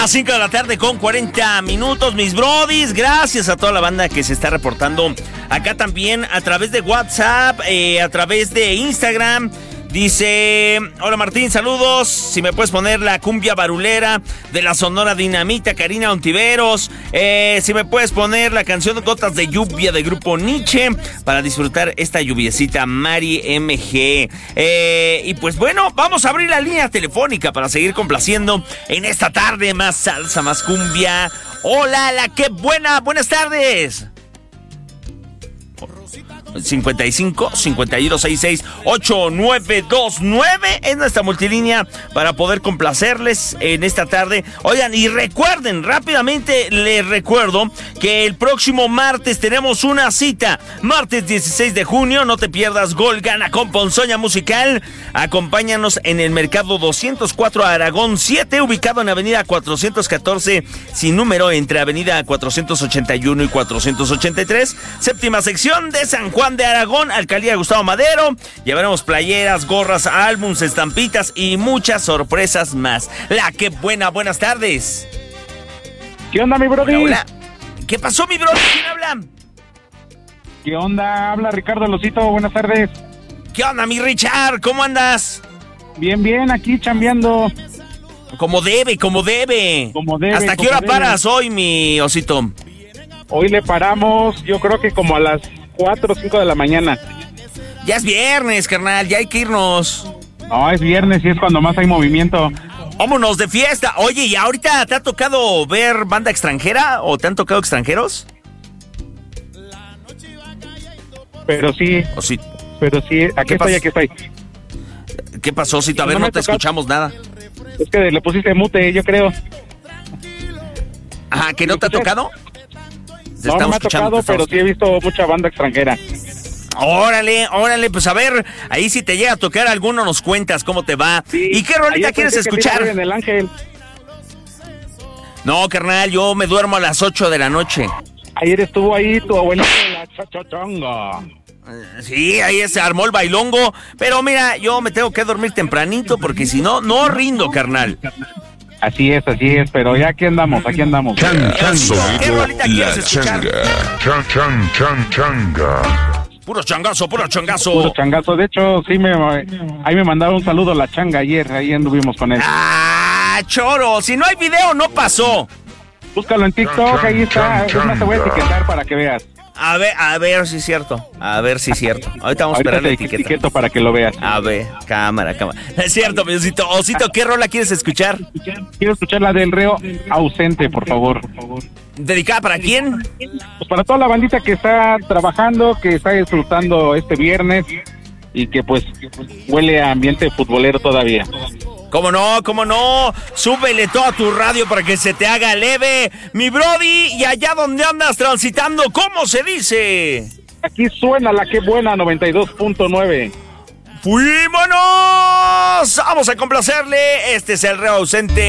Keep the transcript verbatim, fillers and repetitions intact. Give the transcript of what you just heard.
A cinco de la tarde con cuarenta minutos, mis brodis. Gracias a toda la banda que se está reportando acá también a través de WhatsApp, eh, a través de Instagram. Dice, hola Martín, saludos. Si me puedes poner la cumbia barulera de la Sonora Dinamita, Karina Ontiveros. Eh, si me puedes poner la canción Gotas de Lluvia de Grupo Nietzsche para disfrutar esta lluviecita, Mari M G. Eh, y pues bueno, vamos a abrir la línea telefónica para seguir complaciendo en esta tarde. Más salsa, más cumbia. Hola, la qué buena, buenas tardes. cincuenta y cinco, cincuenta y uno, sesenta y seis, ocho nueve dos nueve es nuestra multilínea para poder complacerles en esta tarde. Oigan, y recuerden, rápidamente les recuerdo que el próximo martes tenemos una cita. Martes dieciséis de junio, no te pierdas Gol Gana con Ponzoña Musical. Acompáñanos en el Mercado doscientos cuatro Aragón siete, ubicado en Avenida cuatrocientos catorce, sin número, entre Avenida cuatrocientos ochenta y uno y cuatrocientos ochenta y tres. Séptima sección de San Juan de Aragón, Alcaldía Gustavo Madero. Llevaremos playeras, gorras, álbums, estampitas y muchas sorpresas más. La que buena, buenas tardes. ¿Qué onda, mi brody? Hola, hola. ¿Qué pasó, mi brody? ¿Quién habla? ¿Qué onda? Habla Ricardo Losito, buenas tardes. ¿Qué onda, mi Richard? ¿Cómo andas? Bien, bien, aquí chambeando. Como debe, como debe. Como debe. ¿Hasta qué hora debe. paras hoy, mi osito? Hoy le paramos, yo creo que como a las cuatro o cinco de la mañana. Ya es viernes, carnal, ya hay que irnos. No, es viernes y es cuando más hay movimiento. Vámonos de fiesta. Oye, ¿y ahorita te ha tocado ver banda extranjera o te han tocado extranjeros? Pero sí. ¿O sí? Pero sí, aquí estoy, aquí estoy. ¿Qué pasó, Osito? A ver, no, no te tocado. Escuchamos nada. Es que le pusiste mute, yo creo. Ajá, ¿que no te ha tocado? No, no me ha tocado, pero sí he visto mucha banda extranjera. Órale, órale, pues a ver, ahí si te llega a tocar alguno nos cuentas cómo te va. Sí, ¿y qué rolita quieres escuchar? En el Ángel. No, carnal, yo me duermo a las ocho de la noche. Ayer estuvo ahí tu abuelita de la chachachanga. Sí, ahí se armó el bailongo, pero mira, yo me tengo que dormir tempranito porque si no, no rindo, carnal. Así es, así es, pero ya aquí andamos, aquí andamos. Chan, chan, ¿Qué rolita quieres escuchar? Chan, chan, chan, changa. Puro changazo, puro changazo. Puro changazo, de hecho, sí, me, ahí me mandaron un saludo a la changa ayer, ahí anduvimos con él. ¡Ah, choro! Si no hay video, no pasó. Búscalo en TikTok, ahí está, es más, te voy a etiquetar para que veas. A ver, a ver si es cierto. A ver si es cierto. Ahorita vamos a esperar la etiqueta. Etiqueto para que lo veas. A ver, cámara, cámara. Es cierto, mi Osito. Osito, ¿qué rola quieres escuchar? Quiero escuchar la del Reo Ausente, por favor. ¿Dedicada para quién? Pues para toda la bandita que está trabajando, que está disfrutando este viernes y que pues huele a ambiente futbolero todavía. ¿Cómo no? ¿Cómo no? Súbele toda tu radio para que se te haga leve, mi brody. Y allá donde andas transitando, ¿cómo se dice? Aquí suena la que buena noventa y dos punto nueve. ¡Fuímonos! Vamos a complacerle. Este es el Reo Ausente.